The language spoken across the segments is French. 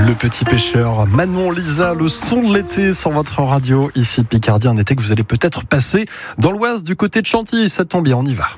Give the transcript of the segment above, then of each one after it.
Le Petit Pêcheur, Manon, Lisa, le son de l'été sur votre radio, ici Picardie, un été que vous allez peut-être passer dans l'Oise du côté de Chantilly. Ça tombe bien, on y va.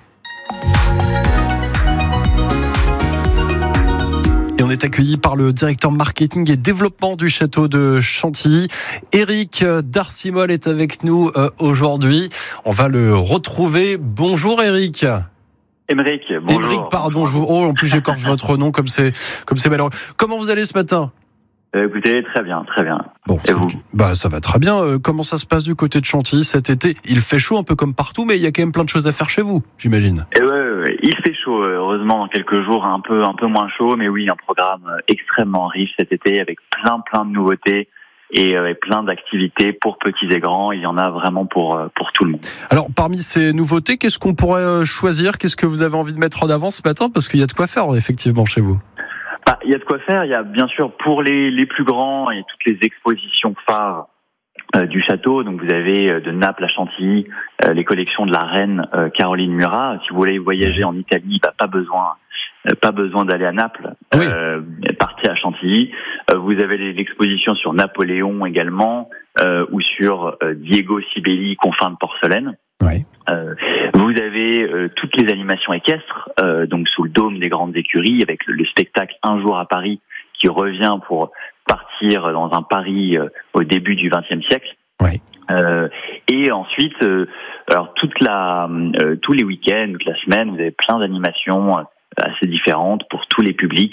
Et on est accueilli par le directeur marketing et développement du château de Chantilly. Éric Darcimol est avec nous aujourd'hui. On va le retrouver. Bonjour Éric. Émeric, bonjour. Émeric, pardon, en plus j'écorche votre nom comme c'est malheureux. Comment vous allez ce matin ? Écoutez, très bien. Bon, et vous ? Ça va très bien. Comment ça se passe du côté de Chantilly cet été ? Il fait chaud un peu comme partout, mais il y a quand même plein de choses à faire chez vous, j'imagine. Et ouais, il fait chaud. Heureusement, dans quelques jours, un peu moins chaud, mais oui, un programme extrêmement riche cet été avec plein de nouveautés et plein d'activités pour petits et grands. Il y en a vraiment pour tout le monde. Alors, parmi ces nouveautés, qu'est-ce qu'on pourrait choisir ? Qu'est-ce que vous avez envie de mettre en avant ce matin ? Parce qu'il y a de quoi faire, effectivement, chez vous. Il y a de quoi faire. Il y a bien sûr pour les plus grands et toutes les expositions phares du château. Donc vous avez de Naples à Chantilly les collections de la reine Caroline Murat. Si vous voulez voyager en Italie, pas besoin d'aller à Naples. Oui. Partez à Chantilly. Vous avez l'exposition sur Napoléon également ou sur Diego Sibelli, confins de porcelaine. Oui. Vous avez toutes les animations équestres, donc sous le dôme des grandes écuries, avec le spectacle Un jour à Paris, qui revient pour partir dans un Paris au début du XXe siècle. Oui. Et ensuite, alors tous les week-ends, toute la semaine, vous avez plein d'animations assez différentes pour tous les publics.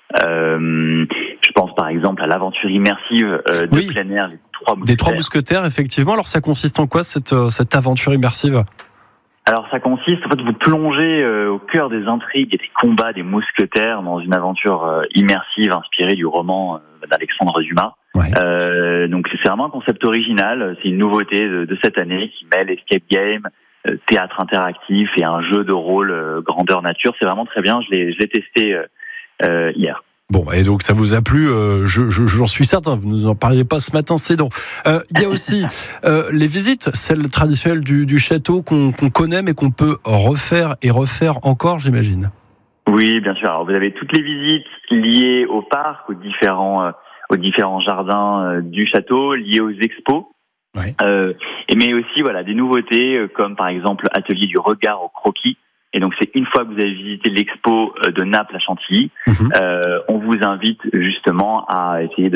Je pense par exemple à l'aventure immersive de plein air, des Trois Mousquetaires, effectivement. Alors ça consiste en quoi cette aventure immersive ? Alors ça consiste, en fait, vous plongez au cœur des intrigues et des combats des mousquetaires dans une aventure immersive inspirée du roman d'Alexandre Dumas. Ouais. Donc c'est vraiment un concept original, c'est une nouveauté de cette année qui mêle escape game, théâtre interactif et un jeu de rôle grandeur nature. C'est vraiment très bien, je l'ai testé hier. Bon, et donc ça vous a plu, j'en suis certain, vous ne nous en parliez pas ce matin, c'est donc. Il y a aussi les visites, celles traditionnelles du château qu'on connaît mais qu'on peut refaire encore, j'imagine. Oui, bien sûr. Alors vous avez toutes les visites liées au parc, aux différents jardins du château, liées aux expos. Ouais. Mais aussi des nouveautés comme par exemple Atelier du regard au croquis. Et donc c'est une fois que vous avez visité l'expo de Naples à Chantilly, on vous invite justement à essayer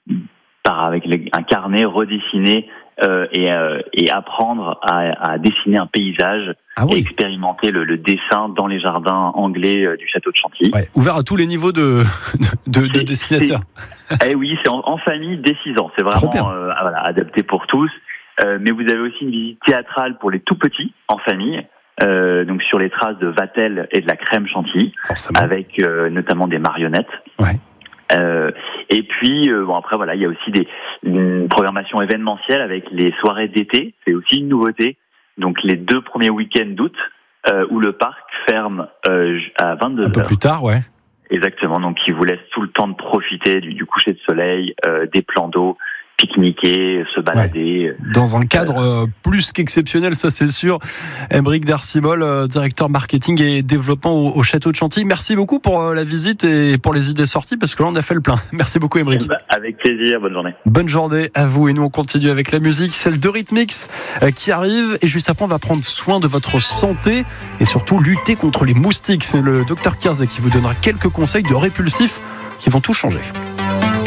avec un carnet, redessiner et apprendre à dessiner un paysage et expérimenter le dessin dans les jardins anglais du château de Chantilly. Ouais, ouvert à tous les niveaux de dessinateurs. Oui, c'est en famille dès 6 ans. C'est vraiment adapté pour tous. Mais vous avez aussi une visite théâtrale pour les tout petits en famille. Donc sur les traces de Vatel et de la crème Chantilly, avec notamment des marionnettes. Ouais. Et puis après il y a aussi une programmation événementielle avec les soirées d'été. C'est aussi une nouveauté. Donc les 2 premiers week-ends d'août où le parc ferme à 22h. Un peu plus tard, ouais. Exactement. Donc qui vous laisse tout le temps de profiter du coucher de soleil, des plans d'eau, pique-niquer, se balader. Ouais. Dans un cadre plus qu'exceptionnel, ça c'est sûr. Émeric Darcimol, directeur marketing et développement au château de Chantilly. Merci beaucoup pour la visite et pour les idées sorties, parce que là on a fait le plein. Merci beaucoup Émeric. Avec plaisir, bonne journée. Bonne journée à vous, et nous on continue avec la musique, celle de Rhythmix qui arrive, et juste après on va prendre soin de votre santé et surtout lutter contre les moustiques. C'est le Dr Kierzé qui vous donnera quelques conseils de répulsifs qui vont tout changer.